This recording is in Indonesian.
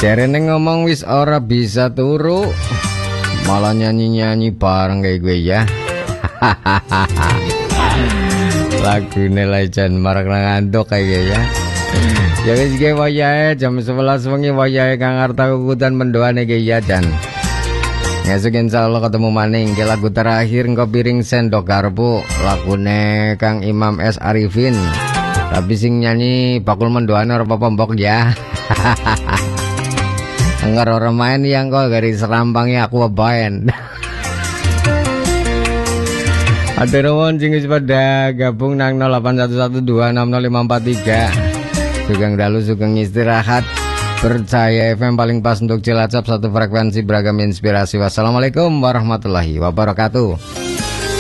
Jarene ngomong wis ora bisa turu, malah nyanyi-nyanyi bareng kayak gue ya. Lagune Legend marang ngantuk kayak ya. Ya wis ge wayahe jam 11 wengi wayahe Kang Arta kukutan mendoane ge ya dan ngesuk insyaallah ketemu maning ke lagu terakhir engko piring sendok garpu lagune Kang Imam S Arifin. Tapi sing nyanyi bakul mendoane ora apa-apa mbok ya. Enggak orang main yang kok garis serampangnya aku abain. Ada rawon jingis pada gabung nang 0811260543. Sugeng dalu sugeng istirahat. Percaya FM paling pas untuk Cilacap, satu frekuensi beragam inspirasi. Wassalamualaikum warahmatullahi wabarakatuh.